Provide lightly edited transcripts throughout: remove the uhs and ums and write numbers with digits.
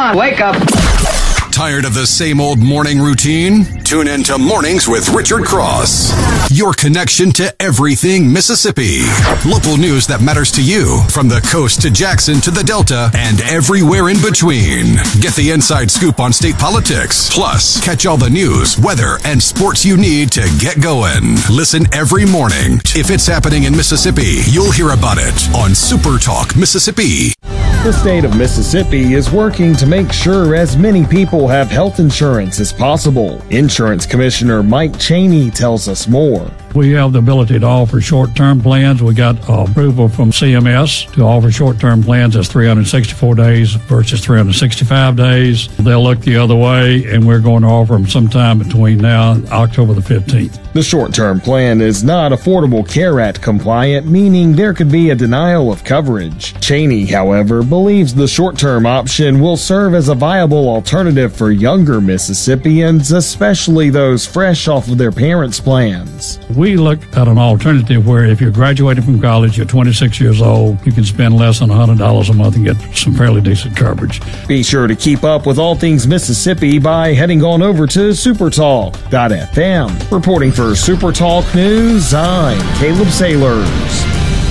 on, wake up. Tired of the same old morning routine? Tune in to Mornings with Richard Cross. Your connection to everything Mississippi. Local news that matters to you, from the coast to Jackson to the Delta and everywhere in between. Get the inside scoop on state politics. Plus, catch all the news, weather, and sports you need to get going. Listen every morning. If it's happening in Mississippi, you'll hear about it on Super Talk Mississippi. The state of Mississippi is working to make sure as many people have health insurance as possible. Insurance Commissioner Mike Cheney tells us more. We have the ability to offer short-term plans. We got approval from CMS to offer short-term plans as 364 days versus 365 days. They'll look the other way, and we're going to offer them sometime between now and October the 15th. The short-term plan is not Affordable Care Act compliant, meaning there could be a denial of coverage. Cheney, however, believes the short-term option will serve as a viable alternative for younger Mississippians, especially those fresh off of their parents' plans. We look at an alternative where if you're graduating from college, you're 26 years old, you can spend less than $100 a month and get some fairly decent coverage. Be sure to keep up with all things Mississippi by heading on over to supertalk.fm. Reporting for Super Talk News, I'm Caleb Sailors.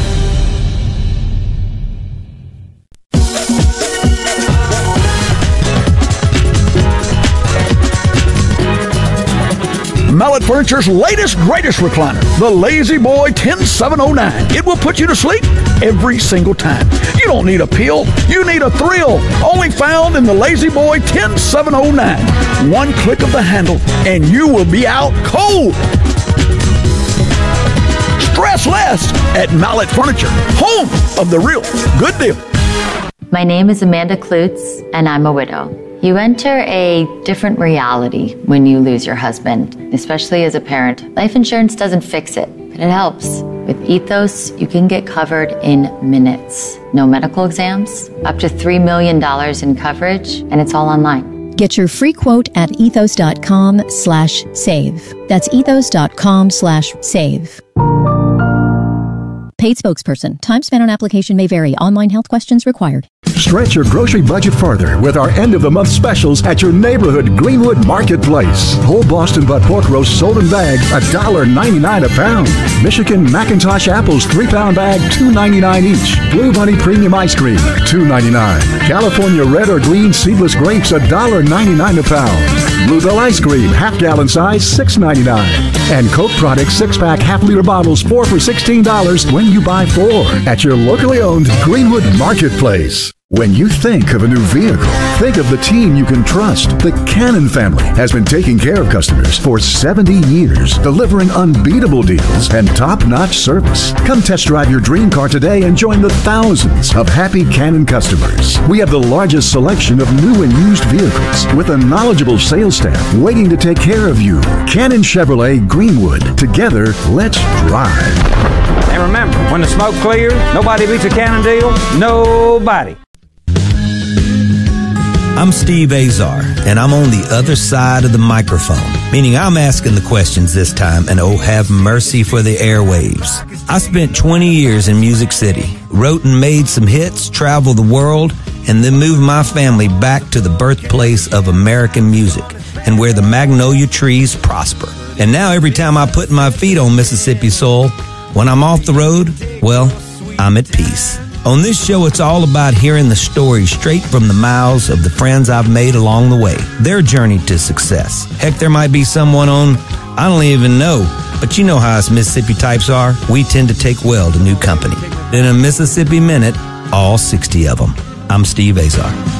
Mallet Furniture's latest, greatest recliner, the Lazy Boy 10709. It will put you to sleep every single time. You don't need a pill, you need a thrill. Only found in the Lazy Boy 10709. One click of the handle and you will be out cold. Stress less at Mallet Furniture, home of the real good deal. My name is Amanda Klutz, and I'm a widow. You enter a different reality when you lose your husband, especially as a parent. Life insurance doesn't fix it, but it helps. With Ethos, you can get covered in minutes. No medical exams, up to $3 million in coverage, and it's all online. Get your free quote at ethos.com/save. That's ethos.com/save. Paid spokesperson. Time spent on application may vary. Online health questions required. Stretch your grocery budget further with our end-of-the-month specials at your neighborhood Greenwood Marketplace. Whole Boston butt pork roast sold in bags, $1.99 a pound. Michigan Macintosh apples, 3-pound bag, $2.99 each. Blue Bunny premium ice cream, $2.99. California red or green seedless grapes, $1.99 a pound. Bluebell ice cream, half-gallon size, $6.99. And Coke products, 6-pack half-liter bottles, 4 for $16 when you buy 4 at your locally owned Greenwood Marketplace. When you think of a new vehicle, think of the team you can trust. The Cannon family has been taking care of customers for 70 years, delivering unbeatable deals and top-notch service. Come test drive your dream car today and join the thousands of happy Cannon customers. We have the largest selection of new and used vehicles with a knowledgeable sales staff waiting to take care of you. Cannon Chevrolet Greenwood. Together, let's drive. And remember, when the smoke clears, nobody beats a Cannon deal. Nobody. I'm Steve Azar, and I'm on the other side of the microphone, meaning I'm asking the questions this time, and oh, have mercy for the airwaves. I spent 20 years in Music City, wrote and made some hits, traveled the world, and then moved my family back to the birthplace of American music and where the magnolia trees prosper. And now every time I put my feet on Mississippi soil, when I'm off the road, well, I'm at peace. On this show, it's all about hearing the stories straight from the mouths of the friends I've made along the way, their journey to success. Heck, there might be someone on, I don't even know, but you know how us Mississippi types are. We tend to take well to new company. In a Mississippi Minute, all 60 of them. I'm Steve Azar.